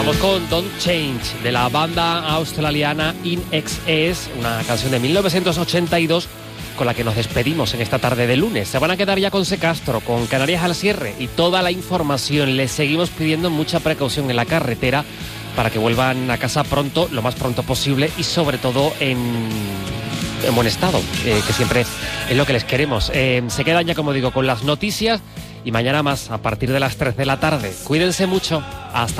Vamos con Don't Change, de la banda australiana In Excess, una canción de 1982 con la que nos despedimos en esta tarde de lunes. Se van a quedar ya con C. Castro, con Canarias al cierre y toda la información. Les seguimos pidiendo mucha precaución en la carretera para que vuelvan a casa pronto, lo más pronto posible, y sobre todo en buen estado, que siempre es lo que les queremos. Se quedan ya, como digo, con las noticias y mañana más a partir de las 3 de la tarde. Cuídense mucho. Hasta